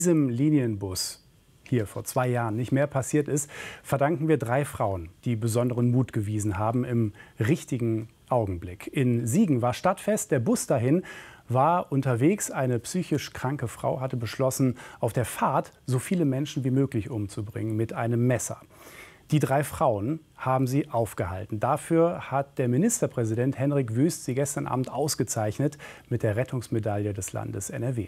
Diesem Linienbus hier vor 2 Jahren nicht mehr passiert ist, verdanken wir 3 Frauen, die besonderen Mut bewiesen haben im richtigen Augenblick. In Siegen war Stadtfest, der Bus dahin war unterwegs. Eine psychisch kranke Frau hatte beschlossen, auf der Fahrt so viele Menschen wie möglich umzubringen mit einem Messer. Die 3 Frauen haben sie aufgehalten. Dafür hat der Ministerpräsident Hendrik Wüst sie gestern Abend ausgezeichnet mit der Rettungsmedaille des Landes NRW.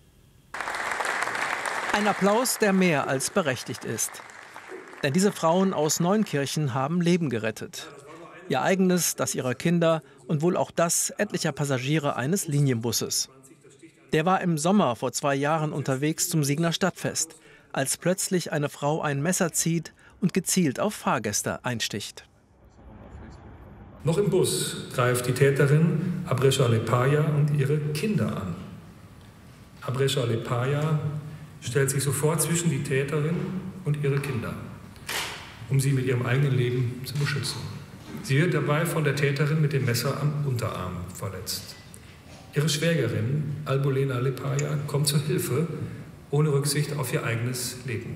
Ein Applaus, der mehr als berechtigt ist. Denn diese Frauen aus Neunkirchen haben Leben gerettet. Ihr eigenes, das ihrer Kinder und wohl auch das etlicher Passagiere eines Linienbusses. Der war im Sommer vor 2 Jahren unterwegs zum Siegener Stadtfest, als plötzlich eine Frau ein Messer zieht und gezielt auf Fahrgäste einsticht. Noch im Bus greift die Täterin Abresha Lepaya und ihre Kinder an. Abresha Lepaya stellt sich sofort zwischen die Täterin und ihre Kinder, um sie mit ihrem eigenen Leben zu beschützen. Sie wird dabei von der Täterin mit dem Messer am Unterarm verletzt. Ihre Schwägerin Albolena Lepaya kommt zur Hilfe, ohne Rücksicht auf ihr eigenes Leben.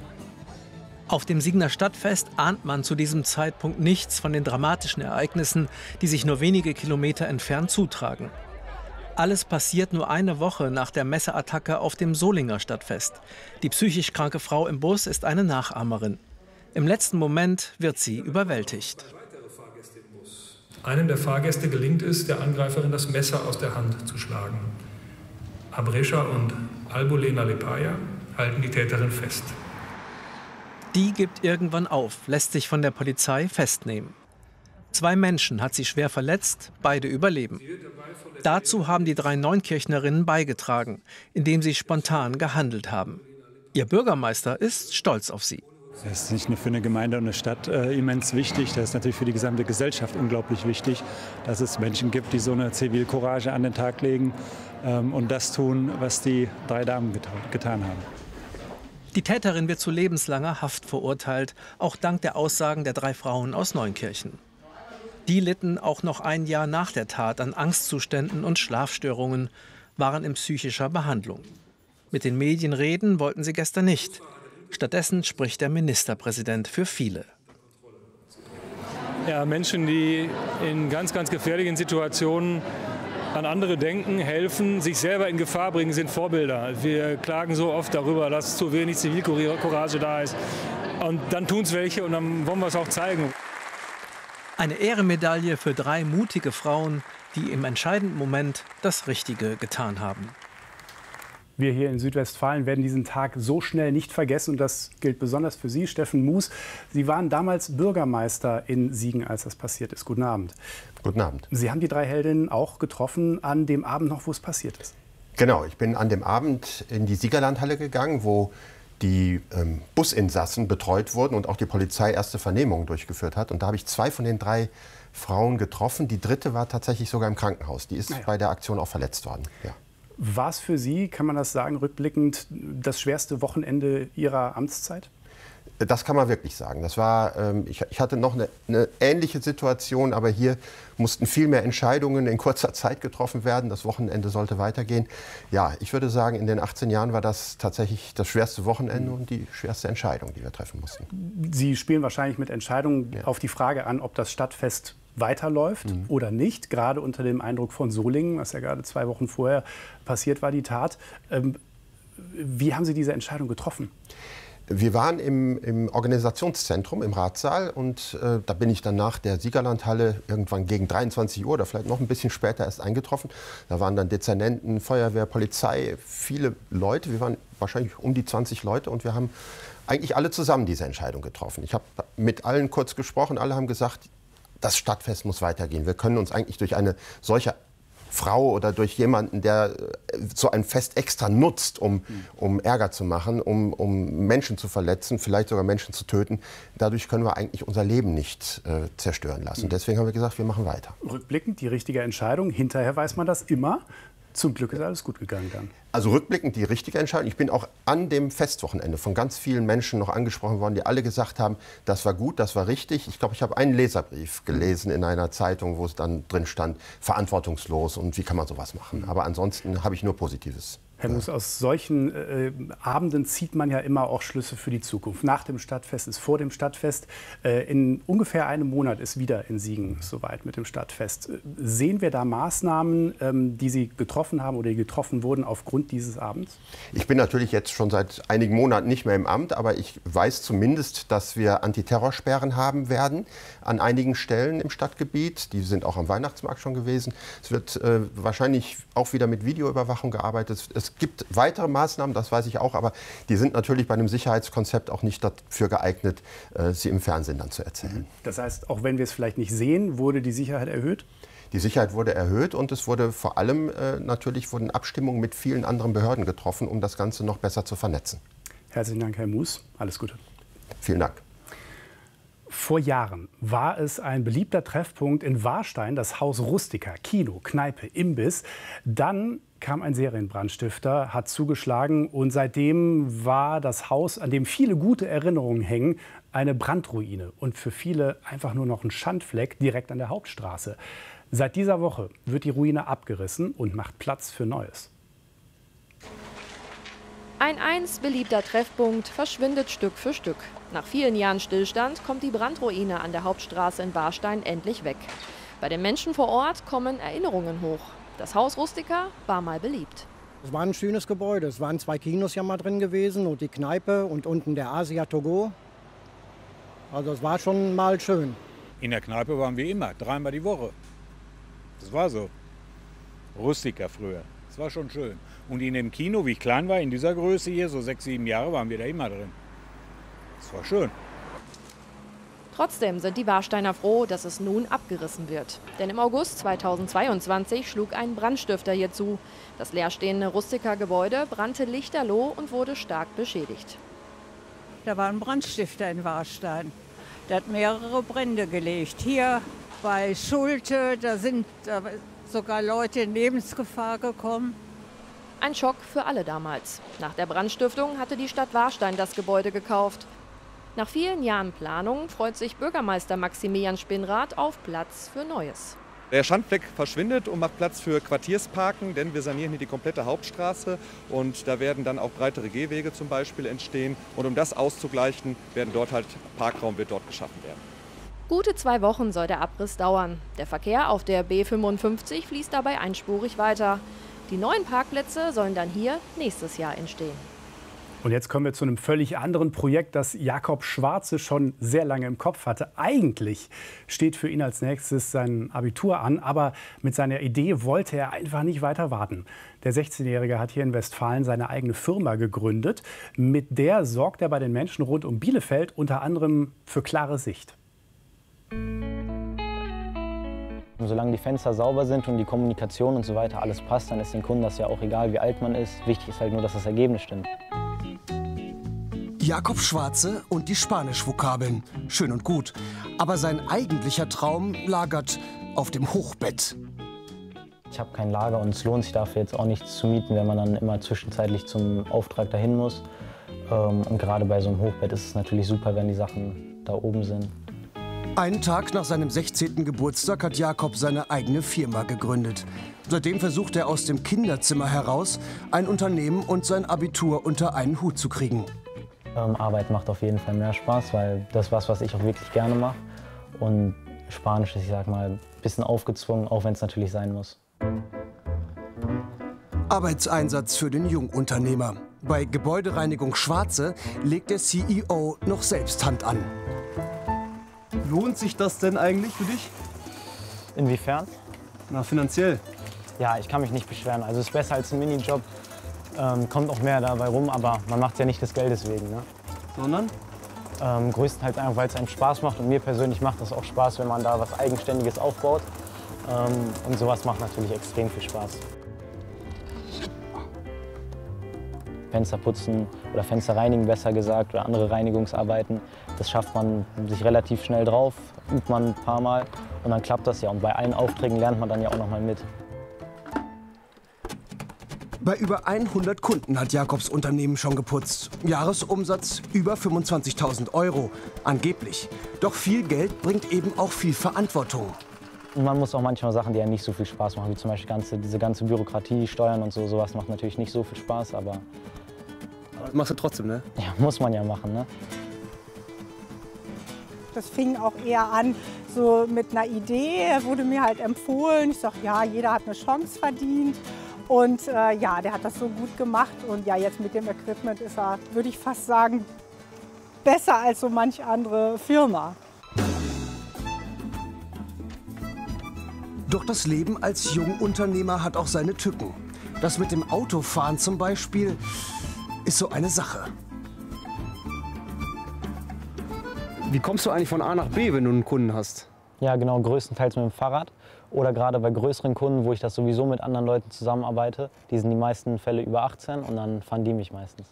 Auf dem Siegener Stadtfest ahnt man zu diesem Zeitpunkt nichts von den dramatischen Ereignissen, die sich nur wenige Kilometer entfernt zutragen. Alles passiert nur eine Woche nach der Messerattacke auf dem Solinger Stadtfest. Die psychisch kranke Frau im Bus ist eine Nachahmerin. Im letzten Moment wird sie überwältigt. Einem der Fahrgäste gelingt es, der Angreiferin das Messer aus der Hand zu schlagen. Abresha und Albolena Lepaya halten die Täterin fest. Die gibt irgendwann auf, lässt sich von der Polizei festnehmen. 2 Menschen hat sie schwer verletzt, beide überleben. Dazu haben die 3 Neunkirchnerinnen beigetragen, indem sie spontan gehandelt haben. Ihr Bürgermeister ist stolz auf sie. Das ist nicht nur für eine Gemeinde und eine Stadt immens wichtig, das ist natürlich für die gesamte Gesellschaft unglaublich wichtig, dass es Menschen gibt, die so eine Zivilcourage an den Tag legen und das tun, was die 3 Damen getan haben. Die Täterin wird zu lebenslanger Haft verurteilt, auch dank der Aussagen der 3 Frauen aus Neunkirchen. Die litten auch noch ein Jahr nach der Tat an Angstzuständen und Schlafstörungen, waren in psychischer Behandlung. Mit den Medien reden wollten sie gestern nicht. Stattdessen spricht der Ministerpräsident für viele. Ja, Menschen, die in ganz, ganz gefährlichen Situationen an andere denken, helfen, sich selber in Gefahr bringen, sind Vorbilder. Wir klagen so oft darüber, dass zu wenig Zivilcourage da ist. Und dann tun es welche und dann wollen wir es auch zeigen. Eine Ehrenmedaille für 3 mutige Frauen, die im entscheidenden Moment das Richtige getan haben. Wir hier in Südwestfalen werden diesen Tag so schnell nicht vergessen. Und das gilt besonders für Sie, Steffen Muß. Sie waren damals Bürgermeister in Siegen, als das passiert ist. Guten Abend. Guten Abend. Sie haben die 3 Heldinnen auch getroffen an dem Abend noch, wo es passiert ist. Genau, ich bin an dem Abend in die Siegerlandhalle gegangen, wo die Businsassen betreut wurden und auch die Polizei erste Vernehmungen durchgeführt hat. Und da habe ich 2 von den 3 Frauen getroffen. Die 3. war tatsächlich sogar im Krankenhaus. Die ist bei der Aktion auch verletzt worden. Ja. War es für Sie, kann man das sagen, rückblickend das schwerste Wochenende Ihrer Amtszeit? Das kann man wirklich sagen. Das war, ich hatte noch eine ähnliche Situation, aber hier mussten viel mehr Entscheidungen in kurzer Zeit getroffen werden. Das Wochenende sollte weitergehen. Ja, ich würde sagen, in den 18 Jahren war das tatsächlich das schwerste Wochenende und die schwerste Entscheidung, die wir treffen mussten. Sie spielen wahrscheinlich mit Entscheidungen auf die Frage an, ob das Stadtfest weiterläuft oder nicht, gerade unter dem Eindruck von Solingen, was ja gerade 2 Wochen vorher passiert war, die Tat. Wie haben Sie diese Entscheidung getroffen? Wir waren im Organisationszentrum, im Ratssaal und da bin ich dann nach der Siegerlandhalle irgendwann gegen 23 Uhr oder vielleicht noch ein bisschen später erst eingetroffen. Da waren dann Dezernenten, Feuerwehr, Polizei, viele Leute. Wir waren wahrscheinlich um die 20 Leute und wir haben eigentlich alle zusammen diese Entscheidung getroffen. Ich habe mit allen kurz gesprochen, alle haben gesagt, das Stadtfest muss weitergehen. Wir können uns eigentlich durch eine solche Frau oder durch jemanden, der so ein Fest extra nutzt, um Ärger zu machen, um Menschen zu verletzen, vielleicht sogar Menschen zu töten, dadurch können wir eigentlich unser Leben nicht zerstören lassen. Deswegen haben wir gesagt, wir machen weiter. Rückblickend die richtige Entscheidung. Hinterher weiß man das immer. Zum Glück ist alles gut gegangen dann. Also rückblickend die richtige Entscheidung. Ich bin auch an dem Festwochenende von ganz vielen Menschen noch angesprochen worden, die alle gesagt haben, das war gut, das war richtig. Ich glaube, ich habe einen Leserbrief gelesen in einer Zeitung, wo es dann drin stand, verantwortungslos und wie kann man sowas machen. Aber ansonsten habe ich nur Positives. Herr Moos, aus solchen Abenden zieht man ja immer auch Schlüsse für die Zukunft. Nach dem Stadtfest ist vor dem Stadtfest. In ungefähr einem Monat ist wieder in Siegen soweit mit dem Stadtfest. Sehen wir da Maßnahmen, die Sie getroffen haben oder die getroffen wurden aufgrund dieses Abends? Ich bin natürlich jetzt schon seit einigen Monaten nicht mehr im Amt, aber ich weiß zumindest, dass wir Antiterrorsperren haben werden an einigen Stellen im Stadtgebiet. Die sind auch am Weihnachtsmarkt schon gewesen. Es wird wahrscheinlich auch wieder mit Videoüberwachung gearbeitet. Es gibt weitere Maßnahmen, das weiß ich auch, aber die sind natürlich bei einem Sicherheitskonzept auch nicht dafür geeignet, sie im Fernsehen dann zu erzählen. Das heißt, auch wenn wir es vielleicht nicht sehen, wurde die Sicherheit erhöht? Die Sicherheit wurde erhöht und es wurde vor allem wurden Abstimmungen mit vielen anderen Behörden getroffen, um das Ganze noch besser zu vernetzen. Herzlichen Dank, Herr Moos. Alles Gute. Vielen Dank. Vor Jahren war es ein beliebter Treffpunkt in Warstein, das Haus Rustica, Kino, Kneipe, Imbiss. Dann kam ein Serienbrandstifter, hat zugeschlagen und seitdem war das Haus, an dem viele gute Erinnerungen hängen, eine Brandruine und für viele einfach nur noch ein Schandfleck direkt an der Hauptstraße. Seit dieser Woche wird die Ruine abgerissen und macht Platz für Neues. Ein einst beliebter Treffpunkt verschwindet Stück für Stück. Nach vielen Jahren Stillstand kommt die Brandruine an der Hauptstraße in Warstein endlich weg. Bei den Menschen vor Ort kommen Erinnerungen hoch. Das Haus Rustica war mal beliebt. Es war ein schönes Gebäude. Es waren 2 Kinos ja mal drin gewesen und die Kneipe und unten der Asia to go. Also es war schon mal schön. In der Kneipe waren wir immer, 3-mal die Woche. Das war so. Rustica früher. Das war schon schön. Und in dem Kino, wie ich klein war, in dieser Größe hier, so 6, 7 Jahre, waren wir da immer drin. Das war schön. Trotzdem sind die Warsteiner froh, dass es nun abgerissen wird. Denn im August 2022 schlug ein Brandstifter hier zu. Das leerstehende Rustica-Gebäude brannte lichterloh und wurde stark beschädigt. Da war ein Brandstifter in Warstein. Der hat mehrere Brände gelegt. Hier bei Schulte, da sind sogar Leute in Lebensgefahr gekommen. Ein Schock für alle damals. Nach der Brandstiftung hatte die Stadt Warstein das Gebäude gekauft. Nach vielen Jahren Planung freut sich Bürgermeister Maximilian Spinnrath auf Platz für Neues. Der Schandfleck verschwindet und macht Platz für Quartiersparken, denn wir sanieren hier die komplette Hauptstraße und da werden dann auch breitere Gehwege zum Beispiel entstehen. Und um das auszugleichen, wird dort geschaffen werden. Gute 2 Wochen soll der Abriss dauern. Der Verkehr auf der B55 fließt dabei einspurig weiter. Die neuen Parkplätze sollen dann hier nächstes Jahr entstehen. Und jetzt kommen wir zu einem völlig anderen Projekt, das Jakob Schwarze schon sehr lange im Kopf hatte. Eigentlich steht für ihn als nächstes sein Abitur an, aber mit seiner Idee wollte er einfach nicht weiter warten. Der 16-Jährige hat hier in Westfalen seine eigene Firma gegründet. Mit der sorgt er bei den Menschen rund um Bielefeld unter anderem für klare Sicht. Solange die Fenster sauber sind und die Kommunikation und so weiter alles passt, dann ist den Kunden das ja auch egal, wie alt man ist. Wichtig ist halt nur, dass das Ergebnis stimmt. Jakob Schwarze und die Spanisch-Vokabeln. Schön und gut. Aber sein eigentlicher Traum lagert auf dem Hochbett. Ich habe kein Lager und es lohnt sich dafür jetzt auch nichts zu mieten, wenn man dann immer zwischenzeitlich zum Auftrag dahin muss. Und gerade bei so einem Hochbett ist es natürlich super, wenn die Sachen da oben sind. Einen Tag nach seinem 16. Geburtstag hat Jakob seine eigene Firma gegründet. Seitdem versucht er aus dem Kinderzimmer heraus, ein Unternehmen und sein Abitur unter einen Hut zu kriegen. Arbeit macht auf jeden Fall mehr Spaß, weil das ist was ich auch wirklich gerne mache. Und Spanisch ist, ich sag mal, ein bisschen aufgezwungen, auch wenn es natürlich sein muss. Arbeitseinsatz für den Jungunternehmer. Bei Gebäudereinigung Schwarze legt der CEO noch selbst Hand an. Lohnt sich das denn eigentlich für dich? Inwiefern? Na, finanziell. Ja, ich kann mich nicht beschweren. Also es ist besser als ein Minijob. Kommt auch mehr dabei rum, aber man macht ja nicht des Geldes wegen. Ne? Sondern? Größtenteils einfach, weil es einem Spaß macht. Und mir persönlich macht das auch Spaß, wenn man da was Eigenständiges aufbaut. Und sowas macht natürlich extrem viel Spaß. Fenster putzen oder Fenster reinigen, besser gesagt, oder andere Reinigungsarbeiten. Das schafft man sich relativ schnell drauf, übt man ein paar Mal und dann klappt das ja. Und bei allen Aufträgen lernt man dann ja auch noch mal mit. Bei über 100 Kunden hat Jakobs Unternehmen schon geputzt. Jahresumsatz über 25.000 €, angeblich. Doch viel Geld bringt eben auch viel Verantwortung. Und man muss auch manchmal Sachen, die einem nicht so viel Spaß machen, wie zum Beispiel diese ganze Bürokratie, Steuern und so, sowas macht natürlich nicht so viel Spaß, aber... Das machst du trotzdem, ne? Ja, muss man ja machen, ne? Das fing auch eher an so mit einer Idee, wurde mir halt empfohlen. Ich sag, ja, jeder hat eine Chance verdient. Und ja, der hat das so gut gemacht. Und ja, jetzt mit dem Equipment ist er, würde ich fast sagen, besser als so manch andere Firma. Doch das Leben als Jungunternehmer hat auch seine Tücken. Das mit dem Autofahren zum Beispiel ist so eine Sache. Wie kommst du eigentlich von A nach B, wenn du einen Kunden hast? Ja, genau, größtenteils mit dem Fahrrad. Oder gerade bei größeren Kunden, wo ich das sowieso mit anderen Leuten zusammenarbeite. Die sind die meisten Fälle über 18 und dann fahren die mich meistens.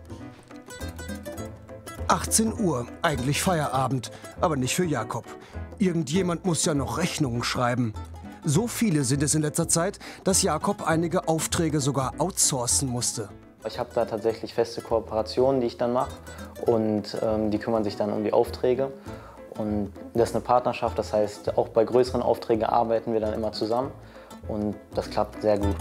18 Uhr, eigentlich Feierabend, aber nicht für Jakob. Irgendjemand muss ja noch Rechnungen schreiben. So viele sind es in letzter Zeit, dass Jakob einige Aufträge sogar outsourcen musste. Ich habe da tatsächlich feste Kooperationen, die ich dann mache und die kümmern sich dann um die Aufträge. Und das ist eine Partnerschaft, das heißt, auch bei größeren Aufträgen arbeiten wir dann immer zusammen und das klappt sehr gut.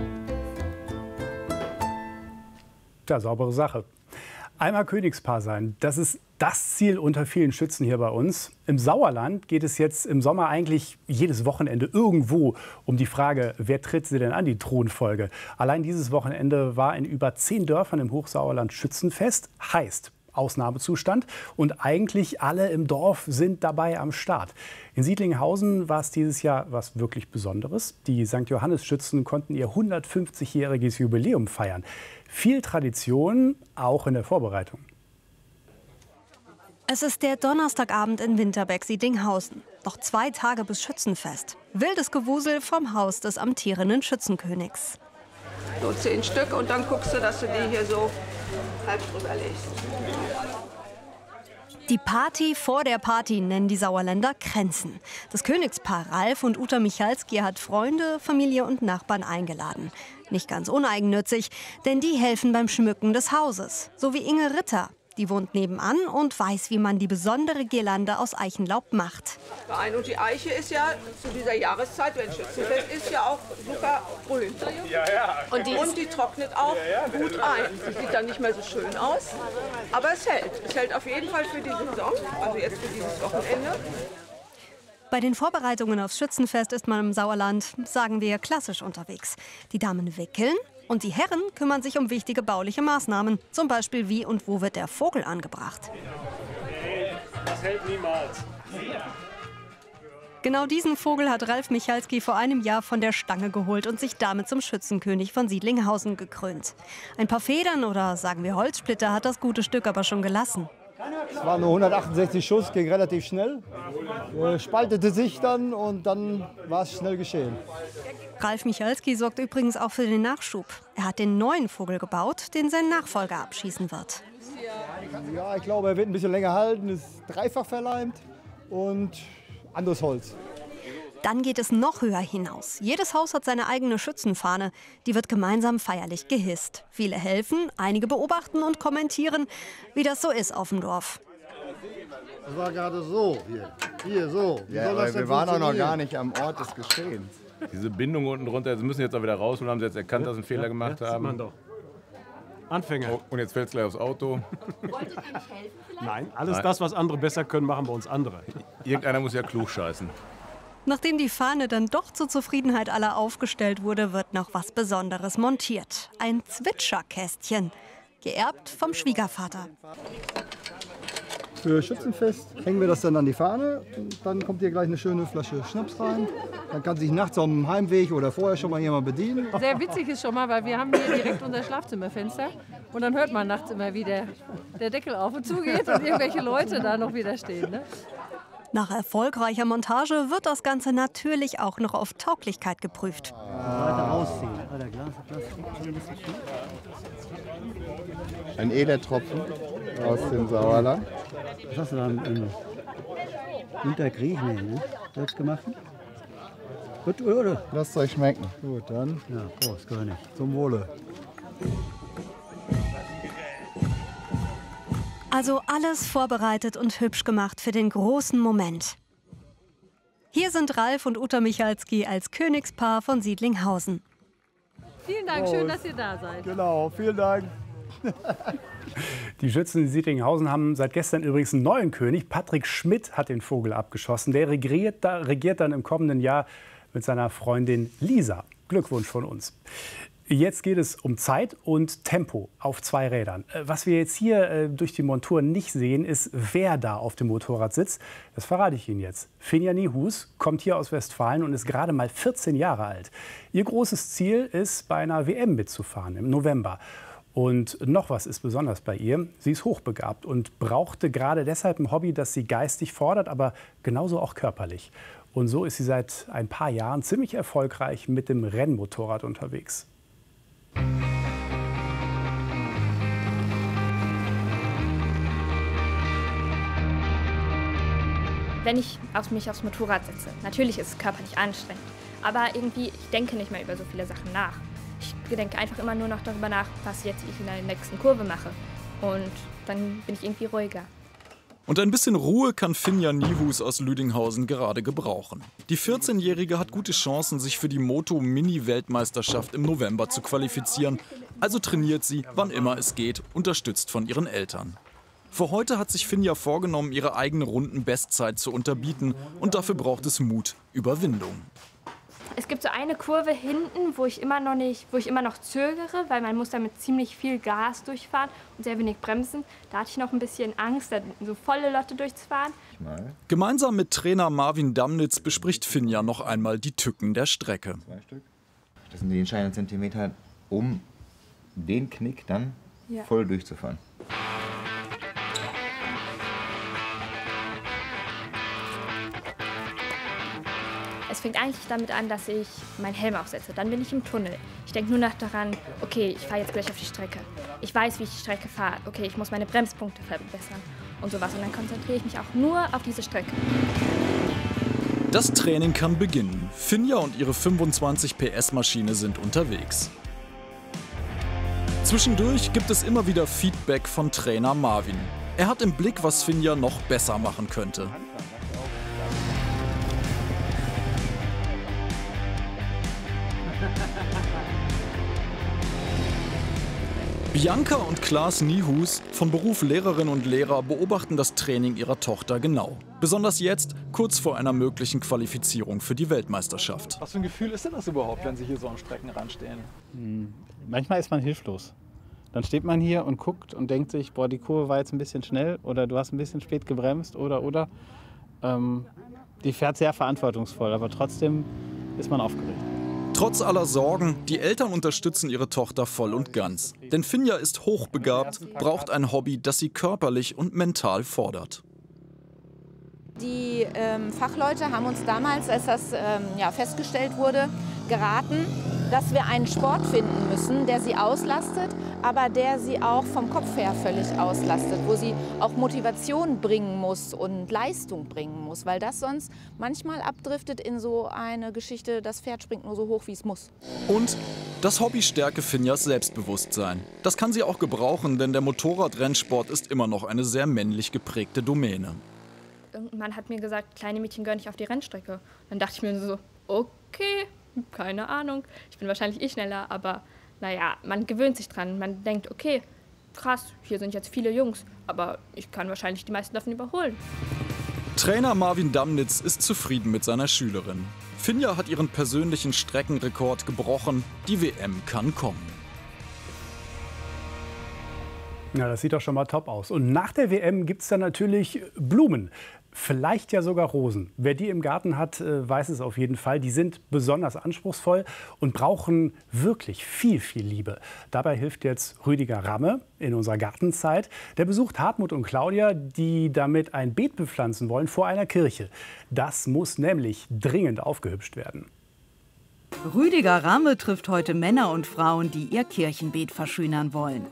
Ja, saubere Sache. Einmal Königspaar sein, das ist das Ziel unter vielen Schützen hier bei uns. Im Sauerland geht es jetzt im Sommer eigentlich jedes Wochenende irgendwo um die Frage, wer tritt sie denn an, die Thronfolge. Allein dieses Wochenende war in über 10 Dörfern im Hochsauerland Schützenfest. Heißt Ausnahmezustand und eigentlich alle im Dorf sind dabei am Start. In Siedlinghausen war es dieses Jahr was wirklich Besonderes. Die St. Johannes-Schützen konnten ihr 150-jähriges Jubiläum feiern. Viel Tradition, auch in der Vorbereitung. Es ist der Donnerstagabend in Winterberg-Siedlinghausen. Noch 2 Tage bis Schützenfest. Wildes Gewusel vom Haus des amtierenden Schützenkönigs. So 10 Stück und dann guckst du, dass du die hier so halb drüber legst. Die Party vor der Party nennen die Sauerländer Kränzen. Das Königspaar Ralf und Uta Michalski hat Freunde, Familie und Nachbarn eingeladen. Nicht ganz uneigennützig, denn die helfen beim Schmücken des Hauses. So wie Inge Ritter. Die wohnt nebenan und weiß, wie man die besondere Girlande aus Eichenlaub macht. Und die Eiche ist ja zu dieser Jahreszeit, wenn Schützenfest ist, ja auch super grün. Und die trocknet auch gut ein. Sie sieht dann nicht mehr so schön aus, aber es hält. Es hält auf jeden Fall für die Saison, also jetzt für dieses Wochenende. Bei den Vorbereitungen aufs Schützenfest ist man im Sauerland, sagen wir, klassisch unterwegs. Die Damen wickeln. Und die Herren kümmern sich um wichtige bauliche Maßnahmen. Zum Beispiel, wie und wo wird der Vogel angebracht. Das hält niemals. Genau diesen Vogel hat Ralf Michalski vor einem Jahr von der Stange geholt und sich damit zum Schützenkönig von Siedlinghausen gekrönt. Ein paar Federn oder sagen wir Holzsplitter hat das gute Stück aber schon gelassen. Es waren nur 168 Schuss, ging relativ schnell. Spaltete sich dann und dann war es schnell geschehen. Ralf Michalski sorgt übrigens auch für den Nachschub. Er hat den neuen Vogel gebaut, den sein Nachfolger abschießen wird. Ja, ich glaube, er wird ein bisschen länger halten, ist dreifach verleimt und anderes Holz. Dann geht es noch höher hinaus. Jedes Haus hat seine eigene Schützenfahne. Die wird gemeinsam feierlich gehisst. Viele helfen, einige beobachten und kommentieren, wie das so ist auf dem Dorf. Das war gerade so hier so. Ja, aber wir waren auch noch gar nicht am Ort des Geschehens. Diese Bindung unten drunter, sie müssen jetzt auch wieder raus und haben sie jetzt erkannt, dass sie einen Fehler gemacht haben. Sieht man doch. Anfänger. Oh, und jetzt fällt es gleich aufs Auto. Wolltet ihr nicht helfen? Nein, alles das, was andere besser können, machen bei uns andere. Irgendeiner muss ja klug scheißen. Nachdem die Fahne dann doch zur Zufriedenheit aller aufgestellt wurde, wird noch was Besonderes montiert. Ein Zwitscherkästchen, geerbt vom Schwiegervater. Für Schützenfest hängen wir das dann an die Fahne. Dann kommt hier gleich eine schöne Flasche Schnaps rein. Dann kann sich nachts auf dem Heimweg oder vorher schon mal jemand bedienen. Sehr witzig ist schon mal, weil wir haben hier direkt unser Schlafzimmerfenster. Und dann hört man nachts immer, wie der Deckel auf und zu geht und irgendwelche Leute da noch wieder stehen. Ne? Nach erfolgreicher Montage wird das Ganze natürlich auch noch auf Tauglichkeit geprüft. Weiter rausziehen. Ein Edertropfen aus dem Sauerland. Was hast du da im Unterkrieg? Nee, ne? Selbst gemacht? Gut, oder? Lasst euch schmecken. Gut, dann. Ja, Prost, König. Zum Wohle. Also alles vorbereitet und hübsch gemacht für den großen Moment. Hier sind Ralf und Uta Michalski als Königspaar von Siedlinghausen. Vielen Dank, schön, dass ihr da seid. Genau, vielen Dank. Die Schützen in Siedlinghausen haben seit gestern übrigens einen neuen König. Patrick Schmidt hat den Vogel abgeschossen. Der regiert dann im kommenden Jahr mit seiner Freundin Lisa. Glückwunsch von uns. Jetzt geht es um Zeit und Tempo auf 2 Rädern. Was wir jetzt hier durch die Montur nicht sehen, ist, wer da auf dem Motorrad sitzt. Das verrate ich Ihnen jetzt. Finja Nihus kommt hier aus Westfalen und ist gerade mal 14 Jahre alt. Ihr großes Ziel ist, bei einer WM mitzufahren im November. Und noch was ist besonders bei ihr. Sie ist hochbegabt und brauchte gerade deshalb ein Hobby, das sie geistig fordert, aber genauso auch körperlich. Und so ist sie seit ein paar Jahren ziemlich erfolgreich mit dem Rennmotorrad unterwegs. Wenn ich mich aufs Motorrad setze, natürlich ist es körperlich anstrengend, aber irgendwie, ich denke nicht mehr über so viele Sachen nach. Ich denke einfach immer nur noch darüber nach, was jetzt ich in der nächsten Kurve mache. Und dann bin ich irgendwie ruhiger. Und ein bisschen Ruhe kann Finja Nihus aus Lüdinghausen gerade gebrauchen. Die 14-Jährige hat gute Chancen, sich für die Moto-Mini-Weltmeisterschaft im November zu qualifizieren. Also trainiert sie, wann immer es geht, unterstützt von ihren Eltern. Für heute hat sich Finja vorgenommen, ihre eigene Rundenbestzeit zu unterbieten. Und dafür braucht es Mut, Überwindung. Es gibt so eine Kurve hinten, wo ich immer noch zögere, weil man muss damit ziemlich viel Gas durchfahren und sehr wenig bremsen. Da hatte ich noch ein bisschen Angst, da so volle Lotte durchzufahren. Gemeinsam mit Trainer Marvin Damnitz bespricht Finja noch einmal die Tücken der Strecke. Das sind die entscheidenden Zentimeter, um den Knick dann voll durchzufahren. Es fängt eigentlich damit an, dass ich meinen Helm aufsetze. Dann bin ich im Tunnel. Ich denke nur noch daran, okay, ich fahre jetzt gleich auf die Strecke. Ich weiß, wie ich die Strecke fahre. Okay, ich muss meine Bremspunkte verbessern und sowas. Und dann konzentriere ich mich auch nur auf diese Strecke. Das Training kann beginnen. Finja und ihre 25 PS-Maschine sind unterwegs. Zwischendurch gibt es immer wieder Feedback von Trainer Marvin. Er hat im Blick, was Finja noch besser machen könnte. Bianca und Klaas Nihus, von Beruf Lehrerinnen und Lehrer, beobachten das Training ihrer Tochter genau. Besonders jetzt, kurz vor einer möglichen Qualifizierung für die Weltmeisterschaft. Was für ein Gefühl ist denn das überhaupt, wenn Sie hier so an Streckenrand stehen? Manchmal ist man hilflos. Dann steht man hier und guckt und denkt sich, boah, die Kurve war jetzt ein bisschen schnell oder du hast ein bisschen spät gebremst oder. Die fährt sehr verantwortungsvoll, aber trotzdem ist man aufgeregt. Trotz aller Sorgen, die Eltern unterstützen ihre Tochter voll und ganz. Denn Finja ist hochbegabt, braucht ein Hobby, das sie körperlich und mental fordert. Die Fachleute haben uns damals, als das festgestellt wurde, geraten, dass wir einen Sport finden müssen, der sie auslastet, aber der sie auch vom Kopf her völlig auslastet, wo sie auch Motivation bringen muss und Leistung bringen muss, weil das sonst manchmal abdriftet in so eine Geschichte, das Pferd springt nur so hoch, wie es muss. Und das Hobby stärke Finjas Selbstbewusstsein. Das kann sie auch gebrauchen, denn der Motorradrennsport ist immer noch eine sehr männlich geprägte Domäne. Irgendein Mann hat mir gesagt, kleine Mädchen gehören nicht auf die Rennstrecke. Dann dachte ich mir so, okay, keine Ahnung. Ich bin wahrscheinlich schneller, aber naja, man gewöhnt sich dran. Man denkt, okay, krass, hier sind jetzt viele Jungs, aber ich kann wahrscheinlich die meisten davon überholen. Trainer Marvin Damnitz ist zufrieden mit seiner Schülerin. Finja hat ihren persönlichen Streckenrekord gebrochen. Die WM kann kommen. Ja, das sieht doch schon mal top aus. Und nach der WM gibt es dann natürlich Blumen. Vielleicht ja sogar Rosen. Wer die im Garten hat, weiß es auf jeden Fall. Die sind besonders anspruchsvoll und brauchen wirklich viel, viel Liebe. Dabei hilft jetzt Rüdiger Ramme in unserer Gartenzeit. Der besucht Hartmut und Claudia, die damit ein Beet bepflanzen wollen vor einer Kirche. Das muss nämlich dringend aufgehübscht werden. Rüdiger Ramme trifft heute Männer und Frauen, die ihr Kirchenbeet verschönern wollen.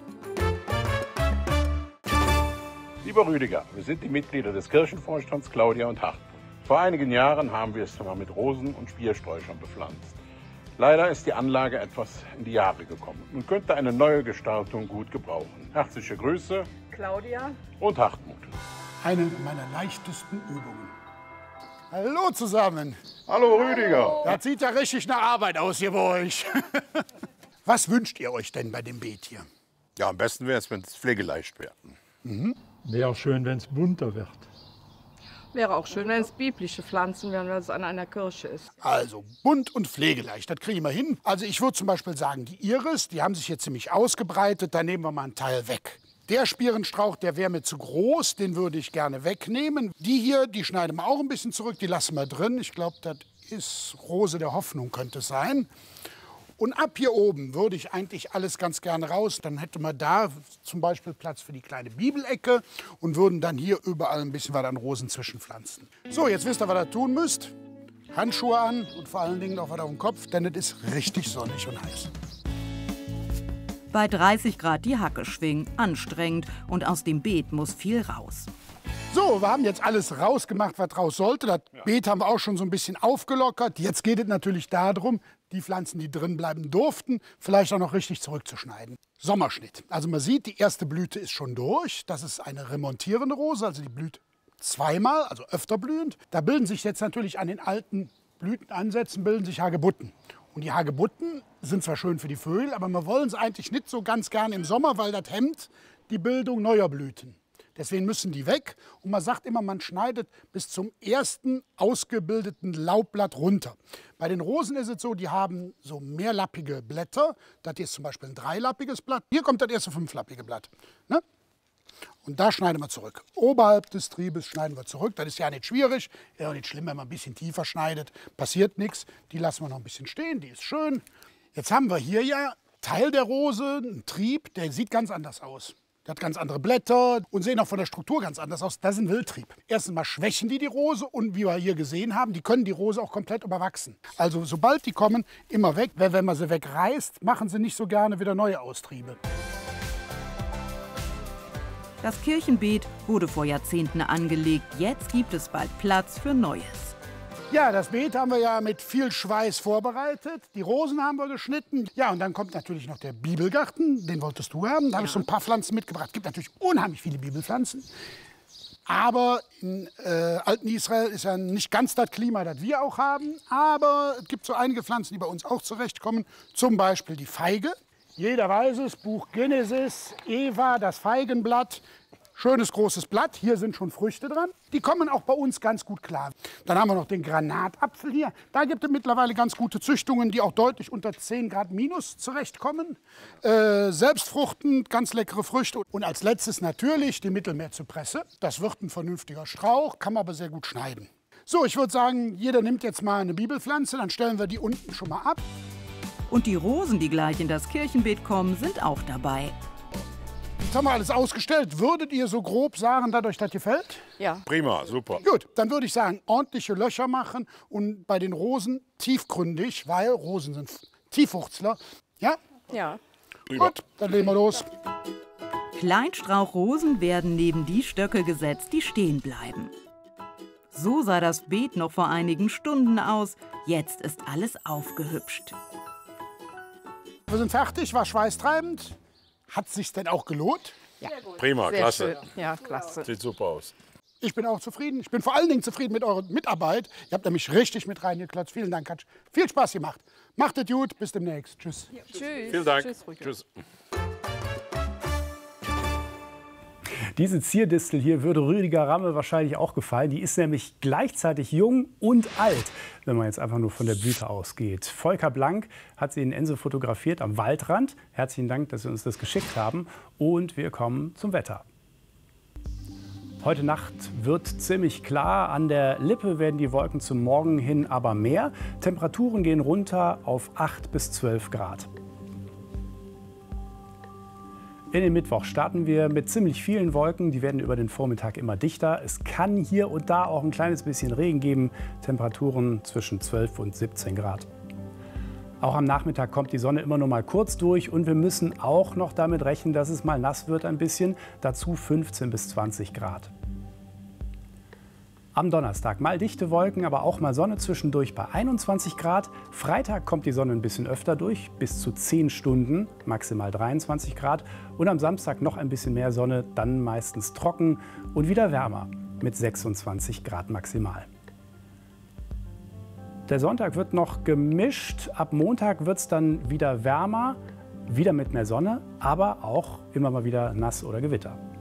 Lieber Rüdiger, wir sind die Mitglieder des Kirchenvorstands Claudia und Hartmut. Vor einigen Jahren haben wir es mal mit Rosen und Spiersträuchern bepflanzt. Leider ist die Anlage etwas in die Jahre gekommen und könnte eine neue Gestaltung gut gebrauchen. Herzliche Grüße, Claudia und Hartmut. Eine meiner leichtesten Übungen. Hallo zusammen. Hallo Rüdiger. Das sieht ja richtig nach Arbeit aus hier bei euch. Was wünscht ihr euch denn bei dem Beet hier? Ja, am besten wäre es, wenn es pflegeleicht wäre. Wäre schön, wenn es bunter wird. Wäre auch schön, wenn es biblische Pflanzen wären, wenn es an einer Kirche ist. Also bunt und pflegeleicht, das kriegen wir hin. Also ich würde zum Beispiel sagen, die Iris, die haben sich hier ziemlich ausgebreitet, da nehmen wir mal einen Teil weg. Der Spierenstrauch, der wäre mir zu groß, den würde ich gerne wegnehmen. Die hier, die schneiden wir auch ein bisschen zurück, die lassen wir drin. Ich glaube, das ist Rose der Hoffnung, könnte es sein. Und ab hier oben würde ich eigentlich alles ganz gerne raus. Dann hätte man da zum Beispiel Platz für die kleine Bibelecke und würden dann hier überall ein bisschen was an Rosen zwischenpflanzen. So, jetzt wisst ihr, was ihr tun müsst. Handschuhe an und vor allen Dingen auch was auf dem Kopf, denn es ist richtig sonnig und heiß. Bei 30 Grad die Hacke schwingen, anstrengend und aus dem Beet muss viel raus. So, wir haben jetzt alles rausgemacht, was raus sollte. Das Beet haben wir auch schon so ein bisschen aufgelockert. Jetzt geht es natürlich darum, die Pflanzen, die drin bleiben durften, vielleicht auch noch richtig zurückzuschneiden. Sommerschnitt. Also man sieht, die erste Blüte ist schon durch. Das ist eine remontierende Rose, also die blüht zweimal, also öfter blühend. Da bilden sich jetzt natürlich an den alten Blütenansätzen bilden sich Hagebutten. Und die Hagebutten sind zwar schön für die Vögel, aber wir wollen sie eigentlich nicht so ganz gern im Sommer, weil das hemmt die Bildung neuer Blüten. Deswegen müssen die weg. Und man sagt immer, man schneidet bis zum ersten ausgebildeten Laubblatt runter. Bei den Rosen ist es so, die haben so mehrlappige Blätter. Das hier ist zum Beispiel ein dreilappiges Blatt. Hier kommt das erste fünflappige Blatt. Ne? Und da schneiden wir zurück. Oberhalb des Triebes schneiden wir zurück. Das ist ja nicht schwierig. Ist auch nicht schlimm, wenn man ein bisschen tiefer schneidet. Passiert nichts. Die lassen wir noch ein bisschen stehen. Die ist schön. Jetzt haben wir hier ja Teil der Rose, einen Trieb, der sieht ganz anders aus. Der hat ganz andere Blätter und sehen auch von der Struktur ganz anders aus. Das ist ein Wildtrieb. Erstens mal schwächen die Rose und wie wir hier gesehen haben, die können die Rose auch komplett überwachsen. Also sobald die kommen, immer weg. Weil wenn man sie wegreißt, machen sie nicht so gerne wieder neue Austriebe. Das Kirchenbeet wurde vor Jahrzehnten angelegt. Jetzt gibt es bald Platz für Neues. Ja, das Beet haben wir ja mit viel Schweiß vorbereitet. Die Rosen haben wir geschnitten. Ja, und dann kommt natürlich noch der Bibelgarten. Den wolltest du haben. Da habe ich so ein paar Pflanzen mitgebracht. Es gibt natürlich unheimlich viele Bibelpflanzen. Aber in alten Israel ist ja nicht ganz das Klima, das wir auch haben. Aber es gibt so einige Pflanzen, die bei uns auch zurechtkommen. Zum Beispiel die Feige. Jeder weiß es, Buch Genesis, Eva, das Feigenblatt. Schönes großes Blatt, hier sind schon Früchte dran. Die kommen auch bei uns ganz gut klar. Dann haben wir noch den Granatapfel hier. Da gibt es mittlerweile ganz gute Züchtungen, die auch deutlich unter 10 Grad minus zurechtkommen. Selbstfruchtend, ganz leckere Früchte. Und als letztes natürlich die Mittelmeerzypresse. Das wird ein vernünftiger Strauch, kann man aber sehr gut schneiden. So, ich würde sagen, jeder nimmt jetzt mal eine Bibelpflanze, dann stellen wir die unten schon mal ab. Und die Rosen, die gleich in das Kirchenbeet kommen, sind auch dabei. Jetzt haben wir alles ausgestellt. Würdet ihr so grob sagen, dass euch das gefällt? Ja. Prima, super. Gut, dann würde ich sagen, ordentliche Löcher machen und bei den Rosen tiefgründig, weil Rosen sind Tiefwurzler. Ja? Ja. Prima. Gut, dann legen wir los. Kleinstrauchrosen werden neben die Stöcke gesetzt, die stehen bleiben. So sah das Beet noch vor einigen Stunden aus. Jetzt ist alles aufgehübscht. Wir sind fertig, war schweißtreibend. Hat es sich denn auch gelohnt? Ja. Prima, Sehr klasse. Schön. Ja, klasse. Sieht super aus. Ich bin auch zufrieden. Ich bin vor allen Dingen zufrieden mit eurer Mitarbeit. Ihr habt nämlich richtig mit reingeklotzt. Vielen Dank, hat viel Spaß gemacht. Macht es gut, bis demnächst. Tschüss. Ja. Tschüss. Vielen Dank. Tschüss. Diese Zierdistel hier würde Rüdiger Ramme wahrscheinlich auch gefallen. Die ist nämlich gleichzeitig jung und alt, wenn man jetzt einfach nur von der Blüte ausgeht. Volker Blank hat sie in Ense fotografiert am Waldrand. Herzlichen Dank, dass Sie uns das geschickt haben. Und wir kommen zum Wetter. Heute Nacht wird ziemlich klar. An der Lippe werden die Wolken zum Morgen hin aber mehr. Temperaturen gehen runter auf 8 bis 12 Grad. In den Mittwoch starten wir mit ziemlich vielen Wolken. Die werden über den Vormittag immer dichter. Es kann hier und da auch ein kleines bisschen Regen geben. Temperaturen zwischen 12 und 17 Grad. Auch am Nachmittag kommt die Sonne immer nur mal kurz durch. Und wir müssen auch noch damit rechnen, dass es mal nass wird ein bisschen. Dazu 15 bis 20 Grad. Am Donnerstag mal dichte Wolken, aber auch mal Sonne zwischendurch bei 21 Grad. Freitag kommt die Sonne ein bisschen öfter durch, bis zu 10 Stunden, maximal 23 Grad. Und am Samstag noch ein bisschen mehr Sonne, dann meistens trocken und wieder wärmer mit 26 Grad maximal. Der Sonntag wird noch gemischt. Ab Montag wird es dann wieder wärmer, wieder mit mehr Sonne, aber auch immer mal wieder nass oder Gewitter.